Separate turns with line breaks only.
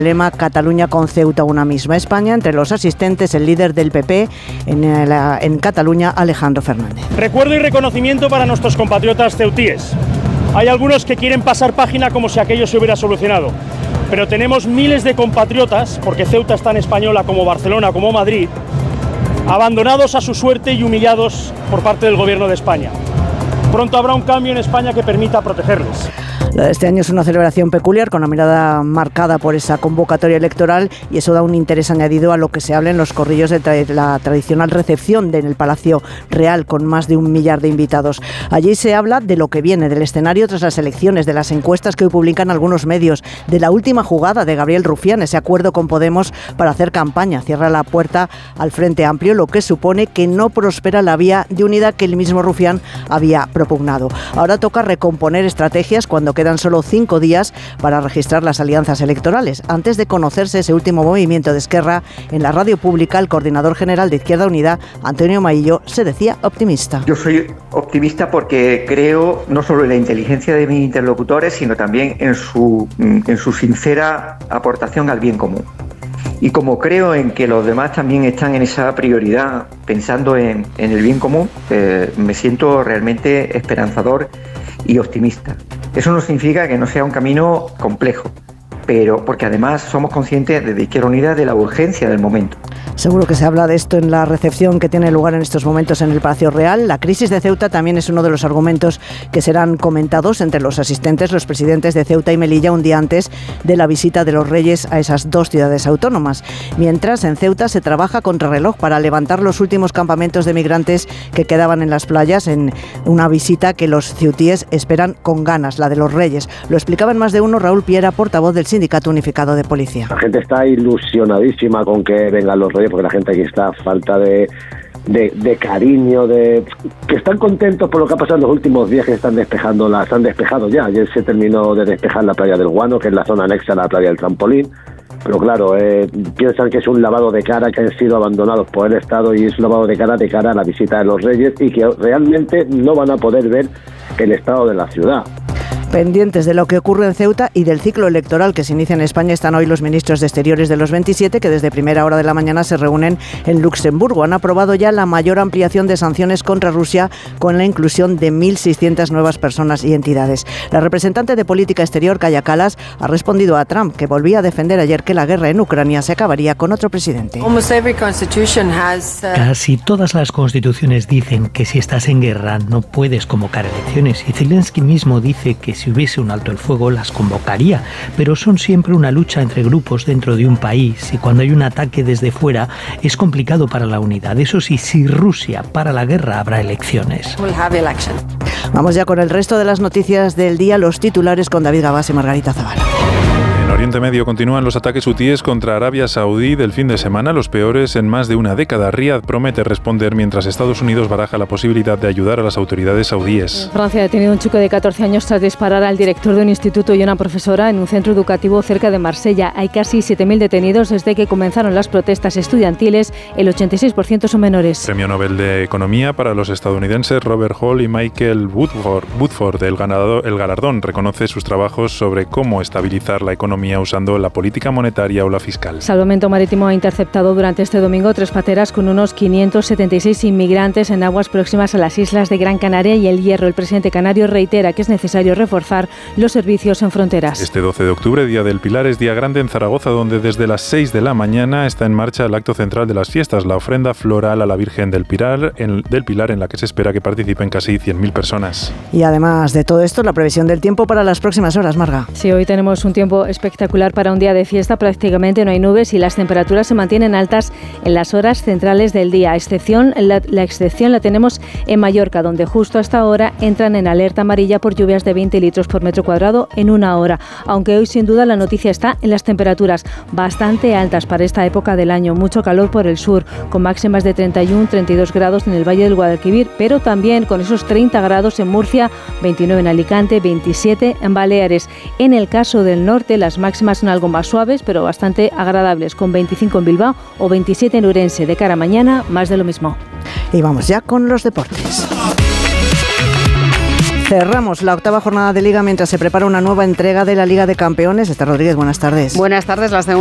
lema Cataluña con Ceuta una misma España. Entre los asistentes, el líder del PP en Cataluña, Alejandro Fernández.
Recuerdo y reconocimiento para nuestros compatriotas ceutíes. Hay algunos que quieren pasar página como si aquello se hubiera solucionado, pero tenemos miles de compatriotas, porque Ceuta es tan española como Barcelona, como Madrid, abandonados a su suerte y humillados por parte del Gobierno de España. Pronto habrá un cambio en España que permita protegerles.
Este año es una celebración peculiar, con la mirada marcada por esa convocatoria electoral, y eso da un interés añadido a lo que se habla en los corrillos de la tradicional recepción en el Palacio Real, con más de 1 millar de invitados. Allí se habla de lo que viene, del escenario tras las elecciones, de las encuestas que hoy publican algunos medios, de la última jugada de Gabriel Rufián, ese acuerdo con Podemos para hacer campaña. Cierra la puerta al Frente Amplio, lo que supone que no prospera la vía de unidad que el mismo Rufián había propugnado. Ahora toca recomponer estrategias cuando quedan solo 5 días para registrar las alianzas electorales. Antes de conocerse ese último movimiento de Esquerra, en la radio pública, el coordinador general de Izquierda Unida, Antonio Maillo, se decía optimista.
Yo soy optimista porque creo no solo en la inteligencia de mis interlocutores, sino también en su sincera aportación al bien común. Y como creo en que los demás también están en esa prioridad, pensando en el bien común, me siento realmente esperanzador y optimista. Eso no significa que no sea un camino complejo, pero porque además somos conscientes desde Izquierda Unida de la urgencia del momento.
Seguro que se habla de esto en la recepción que tiene lugar en estos momentos en el Palacio Real. La crisis de Ceuta también es uno de los argumentos que serán comentados entre los asistentes, los presidentes de Ceuta y Melilla, un día antes de la visita de los Reyes a esas 2 ciudades autónomas. Mientras, en Ceuta se trabaja contrarreloj para levantar los últimos campamentos de migrantes que quedaban en las playas, en una visita que los ceutíes esperan con ganas, la de los Reyes. Lo explicaba en Más de Uno Raúl Piera, portavoz del Sindicato Unificado de Policía.
La gente está ilusionadísima con que vengan los Reyes, porque la gente aquí está a falta de cariño, que están contentos por lo que ha pasado en los últimos días, que están despejado ya. Ayer se terminó de despejar la playa del Guano, que es la zona anexa a la playa del Trampolín, pero claro, piensan que es un lavado de cara, que han sido abandonados por el Estado, y es un lavado de cara a la visita de los Reyes, y que realmente no van a poder ver el estado de la ciudad.
Pendientes de lo que ocurre en Ceuta y del ciclo electoral que se inicia en España, están hoy los ministros de Exteriores de los 27, que desde primera hora de la mañana se reúnen en Luxemburgo. Han aprobado ya la mayor ampliación de sanciones contra Rusia, con la inclusión de 1.600 nuevas personas y entidades. La representante de Política Exterior, Kaja Kallas, ha respondido a Trump, que volvía a defender ayer que la guerra en Ucrania se acabaría con otro presidente.
Casi todas las constituciones dicen que si estás en guerra no puedes convocar elecciones, y Zelensky mismo dice que si hubiese un alto el fuego las convocaría, pero son siempre una lucha entre grupos dentro de un país, y cuando hay un ataque desde fuera es complicado para la unidad. Eso sí, si Rusia para la guerra, habrá elecciones.
Vamos ya con el resto de las noticias del día, los titulares con David Gabás y Margarita Zavala.
En Oriente Medio continúan los ataques hutíes contra Arabia Saudí del fin de semana, los peores en más de una década. Riad promete responder mientras Estados Unidos baraja la posibilidad de ayudar a las autoridades saudíes.
Francia ha detenido a un chico de 14 años tras disparar al director de un instituto y una profesora en un centro educativo cerca de Marsella. Hay casi 7.000 detenidos desde que comenzaron las protestas estudiantiles. El 86% son menores.
Premio Nobel de Economía para los estadounidenses Robert Hall y Michael Woodford. El galardón reconoce sus trabajos sobre cómo estabilizar la economía usando la política monetaria o la fiscal.
Salvamento Marítimo ha interceptado durante este domingo 3 pateras con unos 576 inmigrantes en aguas próximas a las islas de Gran Canaria y El Hierro. El presidente canario reitera que es necesario reforzar los servicios en fronteras.
Este 12 de octubre, Día del Pilar, es día grande en Zaragoza, donde desde las 6 de la mañana está en marcha el acto central de las fiestas, la ofrenda floral a la Virgen del Pilar, en la que se espera que participen casi 100.000 personas.
Y además de todo esto, la previsión del tiempo para las próximas horas, Marga.
Sí, hoy tenemos un tiempo espectacular para un día de fiesta. Prácticamente no hay nubes y las temperaturas se mantienen altas en las horas centrales del día. La excepción la tenemos en Mallorca, donde justo hasta ahora entran en alerta amarilla por lluvias de 20 litros por metro cuadrado en una hora. Aunque hoy sin duda la noticia está en las temperaturas bastante altas para esta época del año. Mucho calor por el sur, con máximas de 31-32 grados en el Valle del Guadalquivir, pero también con esos 30 grados en Murcia, 29 en Alicante, 27 en Baleares. En el caso del norte, las máximas son algo más suaves, pero bastante agradables, con 25 en Bilbao o 27 en Ourense. De cara a mañana, más de lo mismo.
Y vamos ya con los deportes. Cerramos la 8ª jornada de Liga mientras se prepara una nueva entrega de la Liga de Campeones. Esther Rodríguez, buenas tardes.
Buenas tardes.